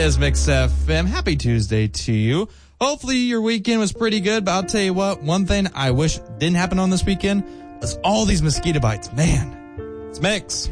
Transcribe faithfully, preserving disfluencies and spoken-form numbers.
is Mix F M. Happy Tuesday to you. Hopefully your weekend was pretty good, but I'll tell you what, one thing I wish didn't happen on this weekend was all these mosquito bites. Man, it's Mix.